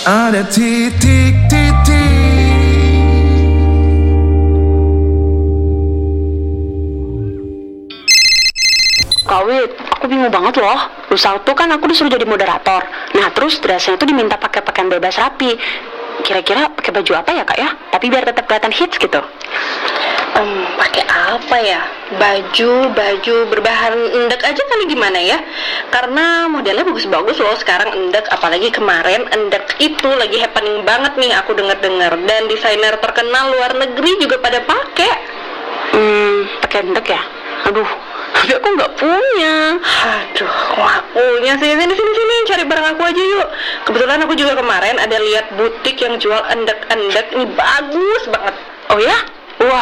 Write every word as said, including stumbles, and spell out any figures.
Ada titik-titik. Kak Wit, aku bingung banget loh. Lusa tuh kan aku disuruh jadi moderator. Nah terus dressnya tuh diminta pakai pakaian bebas rapi. Kira-kira pakai baju apa ya kak ya? Tapi biar tetap kelihatan hits gitu. Um, pakai apa ya? Baju, baju berbahan endek aja kali gimana ya? Karena modelnya bagus-bagus loh sekarang endek, apalagi kemarin endek itu lagi happening banget nih aku denger-dengar, dan desainer terkenal luar negeri juga pada pakai. Hmm, pakai endek ya? Aduh, tapi aku nggak punya. Aduh, kok nggak punya sih? Sini, sini, sini, cari barang aku aja yuk. Kebetulan aku juga kemarin ada lihat butik yang jual endek-endek, ini bagus banget. Oh ya?